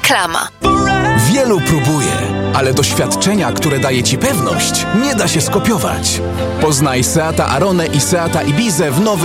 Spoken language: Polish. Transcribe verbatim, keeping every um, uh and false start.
Reklama. Wielu próbuje, ale doświadczenia, które daje Ci pewność, nie da się skopiować. Poznaj Seata Aronę i Seata Ibizę w nowych